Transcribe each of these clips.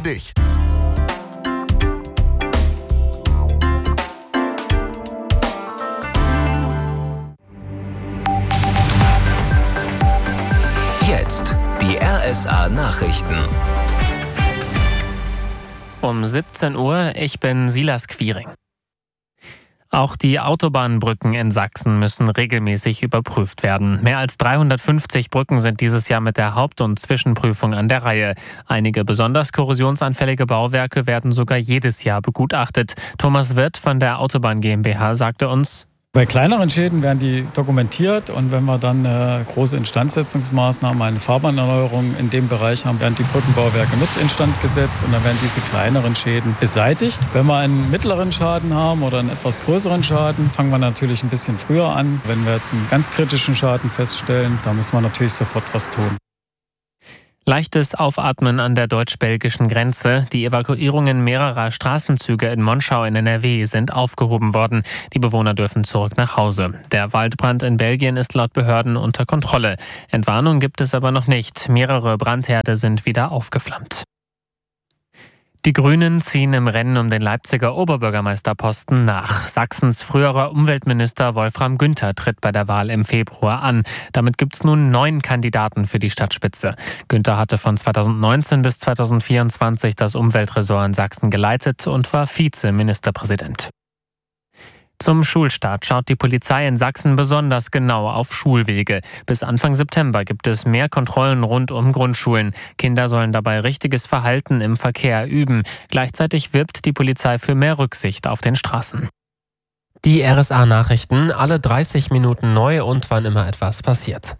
dich. Jetzt die RSA-Nachrichten. Um 17 Uhr, ich bin Silas Quiring. Auch die Autobahnbrücken in Sachsen müssen regelmäßig überprüft werden. Mehr als 350 Brücken sind dieses Jahr mit der Haupt- und Zwischenprüfung an der Reihe. Einige besonders korrosionsanfällige Bauwerke werden sogar jedes Jahr begutachtet. Thomas Wirth von der Autobahn GmbH sagte uns: Bei kleineren Schäden werden die dokumentiert und wenn wir dann große Instandsetzungsmaßnahmen, eine Fahrbahnerneuerung in dem Bereich haben, werden die Brückenbauwerke mit instand gesetzt und dann werden diese kleineren Schäden beseitigt. Wenn wir einen mittleren Schaden haben oder einen etwas größeren Schaden, fangen wir natürlich ein bisschen früher an. Wenn wir jetzt einen ganz kritischen Schaden feststellen, da muss man natürlich sofort was tun. Leichtes Aufatmen an der deutsch-belgischen Grenze. Die Evakuierungen mehrerer Straßenzüge in Monschau in NRW sind aufgehoben worden. Die Bewohner dürfen zurück nach Hause. Der Waldbrand in Belgien ist laut Behörden unter Kontrolle. Entwarnung gibt es aber noch nicht. Mehrere Brandherde sind wieder aufgeflammt. Die Grünen ziehen im Rennen um den Leipziger Oberbürgermeisterposten nach. Sachsens früherer Umweltminister Wolfram Günther tritt bei der Wahl im Februar an. Damit gibt es nun 9 Kandidaten für die Stadtspitze. Günther hatte von 2019 bis 2024 das Umweltressort in Sachsen geleitet und war Vizeministerpräsident. Zum Schulstart schaut die Polizei in Sachsen besonders genau auf Schulwege. Bis Anfang September gibt es mehr Kontrollen rund um Grundschulen. Kinder sollen dabei richtiges Verhalten im Verkehr üben. Gleichzeitig wirbt die Polizei für mehr Rücksicht auf den Straßen. Die RSA-Nachrichten, alle 30 Minuten neu und wann immer etwas passiert.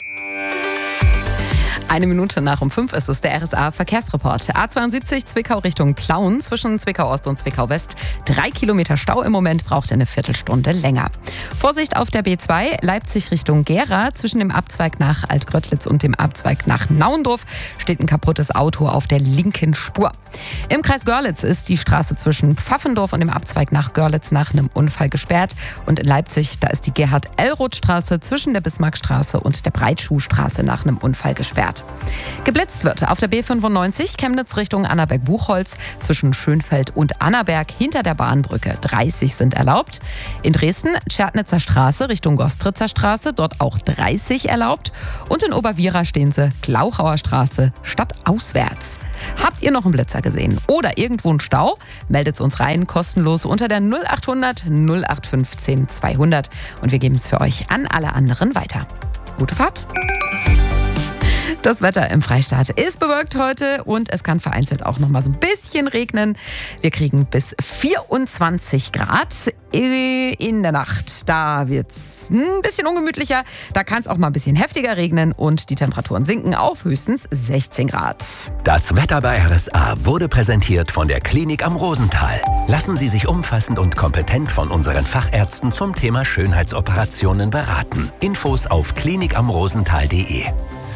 1 Minute nach um 5 ist es der RSA-Verkehrsreport. A72 Zwickau Richtung Plauen zwischen Zwickau-Ost und Zwickau-West. 3 Kilometer Stau im Moment, braucht eine Viertelstunde länger. Vorsicht auf der B2 Leipzig Richtung Gera. Zwischen dem Abzweig nach Altgrödlitz und dem Abzweig nach Naundorf steht ein kaputtes Auto auf der linken Spur. Im Kreis Görlitz ist die Straße zwischen Pfaffendorf und dem Abzweig nach Görlitz nach einem Unfall gesperrt. Und in Leipzig, da ist die Gerhard-Ellroth-Straße zwischen der Bismarckstraße und der Breitschuhstraße nach einem Unfall gesperrt. Geblitzt wird auf der B95 Chemnitz Richtung Annaberg-Buchholz zwischen Schönfeld und Annaberg hinter der Bahnbrücke. 30 sind erlaubt. In Dresden Tschernitzer Straße Richtung Gostritzer Straße, dort auch 30 erlaubt. Und in Oberwiera stehen sie Glauchauer Straße stadtauswärts. Habt ihr noch einen Blitzer gesehen oder irgendwo einen Stau? Meldet es uns rein, kostenlos unter der 0800 0815 200 und wir geben es für euch an alle anderen weiter. Gute Fahrt! Das Wetter im Freistaat ist bewölkt heute und es kann vereinzelt auch noch mal so ein bisschen regnen. Wir kriegen bis 24 Grad in der Nacht. Da wird es ein bisschen ungemütlicher. Da kann es auch mal ein bisschen heftiger regnen und die Temperaturen sinken auf höchstens 16 Grad. Das Wetter bei RSA wurde präsentiert von der Klinik am Rosental. Lassen Sie sich umfassend und kompetent von unseren Fachärzten zum Thema Schönheitsoperationen beraten. Infos auf klinikamrosental.de.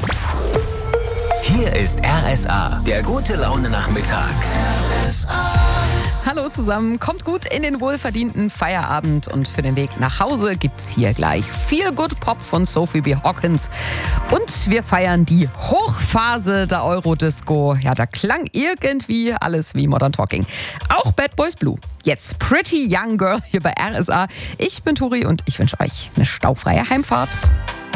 Hier ist RSA, der gute Laune-Nachmittag. Hallo zusammen, kommt gut in den wohlverdienten Feierabend und für den Weg nach Hause gibt's hier gleich Feel Good Pop von Sophie B. Hawkins. Und wir feiern die Hochphase der Eurodisco. Ja, da klang irgendwie alles wie Modern Talking. Auch Bad Boys Blue. Jetzt Pretty Young Girl hier bei RSA. Ich bin Turi und ich wünsche euch eine staufreie Heimfahrt.